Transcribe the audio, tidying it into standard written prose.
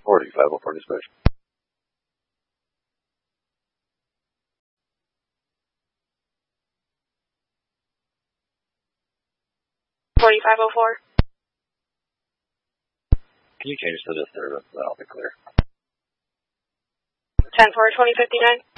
4504 dispatch. 4504. Can you change to disturbance? That'll be clear. 10-4, 2059.